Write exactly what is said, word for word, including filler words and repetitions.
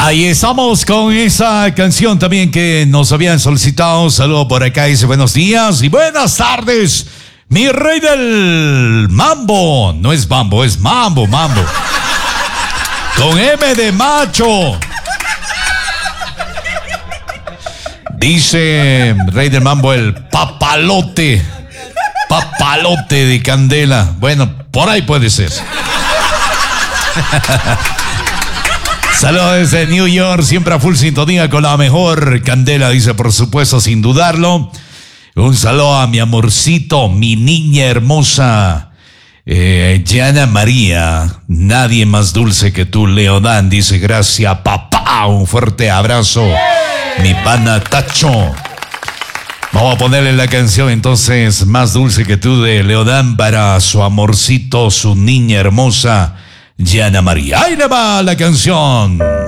Ahí estamos con esa canción también que nos habían solicitado. Un saludo por acá, dice buenos días y buenas tardes, mi rey del mambo. No es mambo, es mambo, mambo. Con M de macho. Dice rey del mambo, el papalote. Papalote de Candela. Bueno, por ahí puede ser. Saludos desde New York, siempre a full sintonía con la mejor Candela, dice, por supuesto, sin dudarlo. Un saludo a mi amorcito, mi niña hermosa, eh, Yana María. Nadie más dulce que tú, Leodán, dice, gracias, papá. Un fuerte abrazo, mi pana Tacho. Vamos a ponerle la canción entonces, Más dulce que tú, de Leodán, para su amorcito, su niña hermosa, Yana María. Ahí le va la canción.